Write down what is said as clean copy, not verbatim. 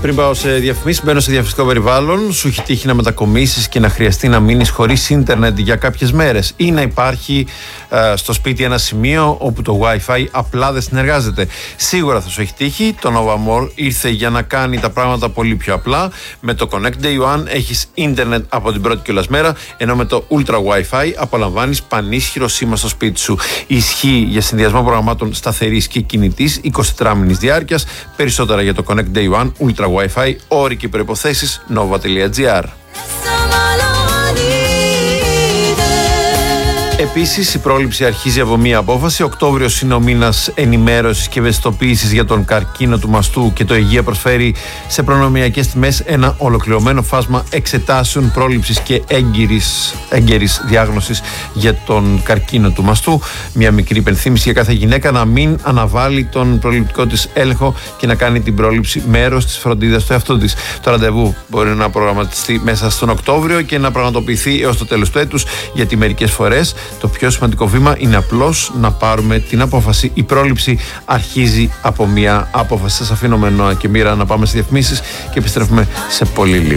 Πριν πάω σε διαφημίσεις, μπαίνω σε διαφημιστικό περιβάλλον. Σου έχει τύχει να μετακομίσεις και να χρειαστεί να μείνεις χωρίς ίντερνετ για κάποιες μέρες, ή να υπάρχει στο σπίτι ένα σημείο όπου το Wi-Fi απλά δεν συνεργάζεται? Σίγουρα θα σου έχει τύχει. Το Nova More ήρθε για να κάνει τα πράγματα πολύ πιο απλά. Με το Connect Day One έχεις ίντερνετ από την πρώτη κιόλας μέρα, ενώ με το Ultra Wi-Fi απολαμβάνεις πανίσχυρο σήμα στο σπίτι σου. Ισχύει για συνδυασμό προγραμμάτων σταθερής και κινητής 24 μήνης διάρκειας. Περισσότερα για το Connect Day One Ultra Wi-Fi, όροι και προϋποθέσεις nova.gr. Επίσης, η πρόληψη αρχίζει από μία απόφαση. Οκτώβριος είναι ο μήνας ενημέρωσης και ευαισθητοποίησης για τον καρκίνο του μαστού, και το Υγεία προσφέρει σε προνομιακές τιμές ένα ολοκληρωμένο φάσμα εξετάσεων πρόληψης και έγκαιρης διάγνωσης για τον καρκίνο του μαστού. Μια μικρή υπενθύμηση για κάθε γυναίκα να μην αναβάλει τον προληπτικό της έλεγχο και να κάνει την πρόληψη μέρος της φροντίδας του εαυτού της. Το ραντεβού μπορεί να προγραμματιστεί μέσα στον Οκτώβριο και να πραγματοποιηθεί έως το τέλος του έτους, γιατί μερικές φορές το πιο σημαντικό βήμα είναι απλώς να πάρουμε την απόφαση. Η πρόληψη αρχίζει από μια απόφαση. Σας αφήνω με Νόα και Μοίρα να πάμε σε διαφημίσεις και επιστρέφουμε σε πολύ λίγο.